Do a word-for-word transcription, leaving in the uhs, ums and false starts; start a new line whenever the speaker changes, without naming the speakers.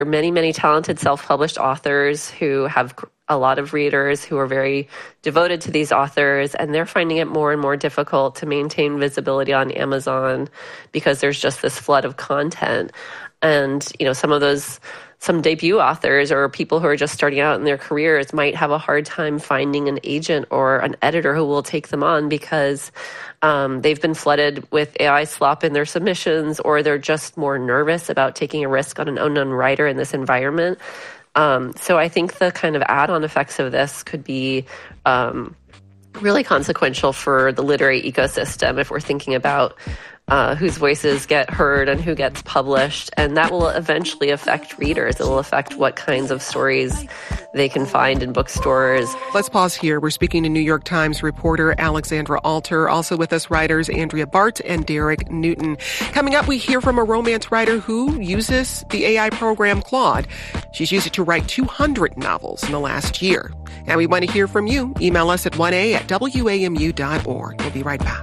There are many, many talented self-published authors who have a lot of readers who are very devoted to these authors, and they're finding it more and more difficult to maintain visibility on Amazon because there's just this flood of content. And, you know, some of those, some debut authors or people who are just starting out in their careers might have a hard time finding an agent or an editor who will take them on because um, they've been flooded with A I slop in their submissions, or they're just more nervous about taking a risk on an unknown writer in this environment. Um, so I think the kind of add-on effects of this could be um, really consequential for the literary ecosystem if we're thinking about uh, whose voices get heard and who gets published. And that will eventually affect readers. It will affect what kinds of stories they can find in bookstores.
Let's pause here. We're speaking to New York Times reporter Alexandra Alter. Also with us, writers Andrea Bart and Derek Newton. Coming up, we hear from a romance writer who uses the A I program Claude. She's used it to write two hundred novels in the last year. And we want to hear from you. Email us at one a at W A M U dot org. We'll be right back.